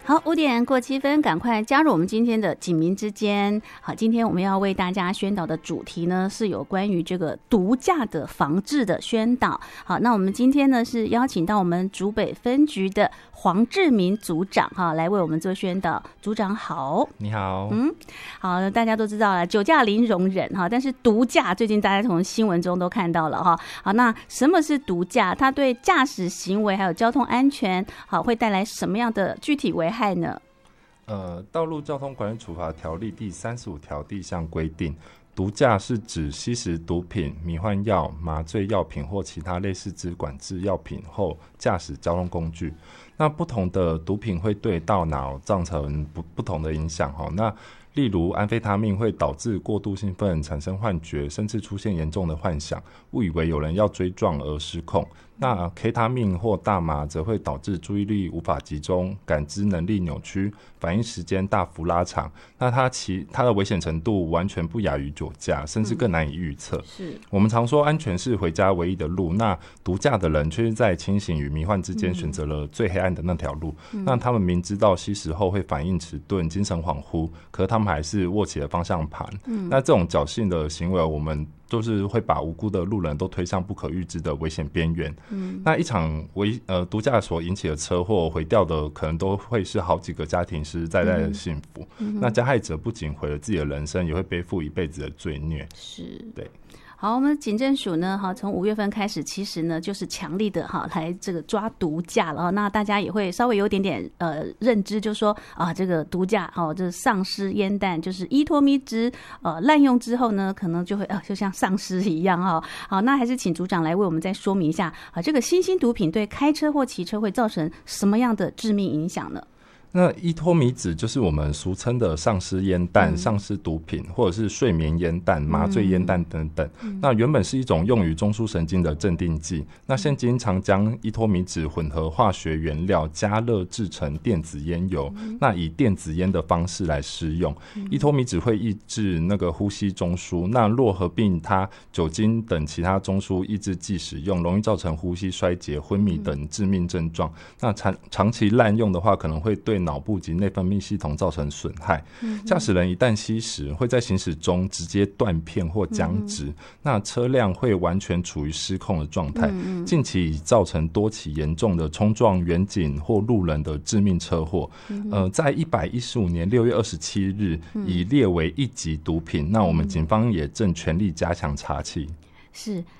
好，5:过7，赶快加入我们今天的警民之间。好，今天我们要为大家宣导的主题呢，是有关于这个毒驾的防治的宣导。好，那我们今天呢是邀请到我们竹北分局的黄志明组长来为我们做宣导。组长好。 你好。 好，大家都知道了，酒驾零容忍但是毒驾最近大家从新闻中都看到了好，那什么是毒驾？它对驾驶行为还有交通安全会带来什么样的具体危害呢？ 道路交通管理处罚条例第35条第1项规定，毒驾是指吸食毒品、迷幻药、麻醉药品或其他类似之管制药品后驾驶交通工具。那不同的毒品会对大脑造成不同的影响那例如安非他命会导致过度兴奋，产生幻觉，甚至出现严重的幻想，误以为有人要追撞而失控。那 K 他命或大麻则会导致注意力无法集中，感知能力扭曲，反应时间大幅拉长。那它的危险程度完全不亚于酒驾，甚至更难以预测。 是我们常说安全是回家唯一的路，那毒驾的人却是在清醒与迷幻之间选择了最黑暗的那条路。那他们明知道吸食后会反应迟钝、精神恍惚，可是他们还是握起了方向盘。那这种侥幸的行为，我们就是会把无辜的路人都推向不可预知的危险边缘。那一场毒驾所引起的车祸，毁掉的可能都会是好几个家庭实实在在的幸福。那加害者不仅毁了自己的人生，也会背负一辈子的罪孽。 是， 对。 好，我们警政署呢，从5月份开始，其实呢就是强力的来这个抓毒驾了。那大家也会稍微有点认知，就是说这个毒驾这丧尸烟弹，就是依托咪值滥用之后呢，可能就会就像丧尸一样好，那还是请组长来为我们再说明一下这个新兴毒品对开车或骑车会造成什么样的致命影响呢？ 那依托咪酯就是我们俗称的丧尸烟弹、丧尸毒品，或者是睡眠烟弹、麻醉烟弹等等。那原本是一种用于中枢神经的镇定剂，那现今常将依托咪酯混合化学原料加热制成电子烟油，那以电子烟的方式来施用。依托咪酯会抑制那个呼吸中枢，那若合并它酒精等其他中枢抑制剂使用，容易造成呼吸衰竭、昏迷等致命症状。那长期滥用的话，可能会对脑部及内分泌系统造成损害。驾驶人一旦吸食，会在行驶中直接断片或僵直，那车辆会完全处于失控的状态。近期已造成多起严重的冲撞远景或路人的致命车祸。在115年6月27日已列为1级毒品。那我们警方也正全力加强查缉。 是，